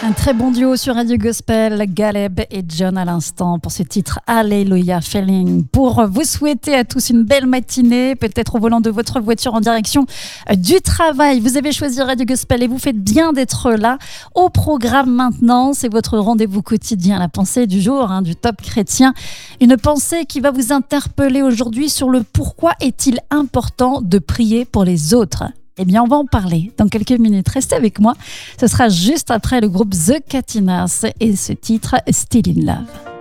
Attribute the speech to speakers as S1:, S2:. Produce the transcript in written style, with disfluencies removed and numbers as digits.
S1: Un très bon duo sur Radio Gospel, Galeb et John à l'instant pour ce titre Alléluia Feeling. Pour vous souhaiter à tous une belle matinée, peut-être au volant de votre voiture en direction du travail. Vous avez choisi Radio Gospel et vous faites bien d'être là. Au programme maintenant, c'est votre rendez-vous quotidien, la pensée du jour, du Top Chrétien. Une pensée qui va vous interpeller aujourd'hui sur le pourquoi est-il important de prier pour les autres. Eh bien, on va en parler dans quelques minutes. Restez avec moi. Ce sera juste après le groupe The Catinas et ce titre Still in Love.